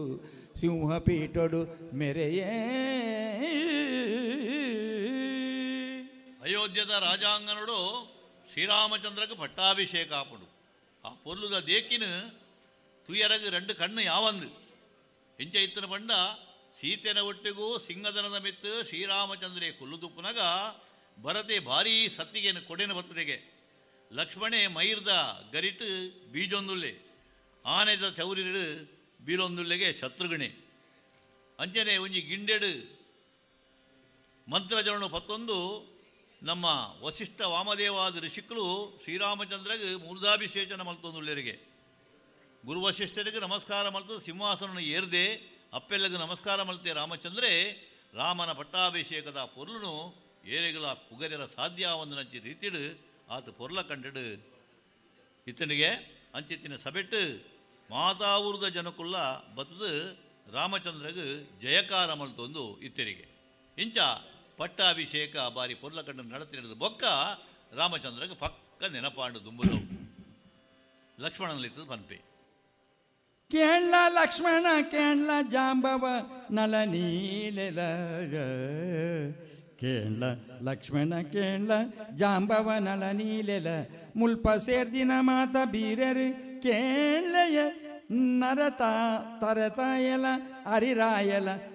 ಸಿಂಹಪೀಠೊಡು ಮೆರೆಯೇ. ಅಯೋಧ್ಯದ ರಾಜಾಂಗನೋಡು ಶ್ರೀರಾಮಚಂದ್ರಕ್ಕೆ ಪಟ್ಟಾಭಿಷೇಕ ಆಪಡು. ಆ ಪೊರ್ಲುದ ದೇಕಿನ ತುಯರಗ ರೆಂಡು ಕಣ್ಣು ಯಾವಂದು ಎಂಚ ಇತ್ತನ ಪಂಡ ಸೀತೆನ ಒಟ್ಟಿಗೂ ಸಿಂಗದನದ ಮಿತ್ತು ಶ್ರೀರಾಮಚಂದ್ರೇ ಕುಲ್ಲುದುಪ್ಪುನಗ ಭರತೆ ಭಾರೀ ಸತ್ತಿಗೆನ ಕೊಡೆನ ಬತ್ತದೆಗೆ ಲಕ್ಷ್ಮಣೆ ಮೈರ್ದ ಗರಿಟ್ಟು ಬೀಜೊಂದುಲ್ಲೆ ಆನೆದ ಚೌರಿಡು ಬೀಲೊಂದುಲ್ಲೆಗೆ ಶತ್ರುಗಣೆ ಅಂಚನೆ ಒಂಜಿ ಗಿಂಡೆಡು ಮಂತ್ರಜವನು ಪತ್ತೊಂದು ನಮ್ಮ ವಸಿಷ್ಠ ವಾಮದೇವಾದ ಋಷಿಕರು ಶ್ರೀರಾಮಚಂದ್ರಗೆ ಮೂರ್ಧಾಭಿಷೇಚನ ಮಲ್ತೊಂದುಳ್ಳರಿಗೆ ಗುರು ವಸಿಷ್ಠರಿಗೆ ನಮಸ್ಕಾರ ಮಲ್ತು ಸಿಂಹಾಸನ ಏರ್ದೆ ಅಪ್ಪೆಲ್ಲಗೆ ನಮಸ್ಕಾರ ಮಲ್ತೆ ರಾಮಚಂದ್ರೇ ರಾಮನ ಪಟ್ಟಾಭಿಷೇಕದ ಪೊರ್ಲುನು ಏರೆಗಳ ಪುಗರೆರ ಸಾಧ್ಯ ಒಂದನಂಚಿ ರೀತಿಡು ಆತ ಪೊರ್ಲ ಕಂಡಿಡು ಇತ್ತನಿಗೆ ಅಂಚಿತ್ತಿನ ಸಬೆಟ್ಟು ಮಾತಾವೂರ್ದ ಜನಕುಲ್ಲ ಬತ್ತದು ರಾಮಚಂದ್ರಗೆ ಜಯಕಾರ ಮಲ್ತೊಂದು ಇತ್ತರಿಗೆ ಇಂಚ ಪಟ್ಟಾಭಿಷೇಕ ಬಾರಿ ಪೊರ್ಲ ಕಂಡು ನಡತಿರೋದು ಬೊಕ್ಕ ರಾಮಚಂದ್ರಗೆ ಪಕ್ಕ ನೆನಪಾಂಡು ದುಂಬುದು ಲಕ್ಷ್ಮಣನಲ್ಲಿತ್ತದು ಪನ್ಪೆ ಕೇಳ ಲಕ್ಷ್ಮಣ ಕೇಳ ಜಾಂಬವ ನಲ ನೀಲೆಲ ಕೇಳ ಲಕ್ಷ್ಮಣ ಕೇಳ ಜಾಂಬವ ನಳ ನೀಲೆಲ ಮುಲ್ಪ ಸೇರ್ದಿನ ಮಾತ ಬೀರರು ಕೇಳಯ ನರತ ತರತಾಯಲ ಅರಿರಾಯಲ